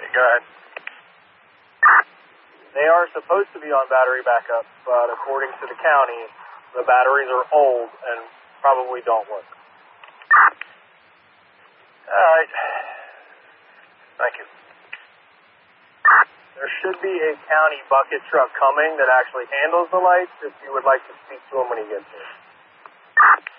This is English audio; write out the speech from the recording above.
Go ahead. They are supposed to be on battery backup, but according to the county, the batteries are old and probably don't work. All right. Thank you. There should be a county bucket truck coming that actually handles the lights if you would like to speak to him when he gets here.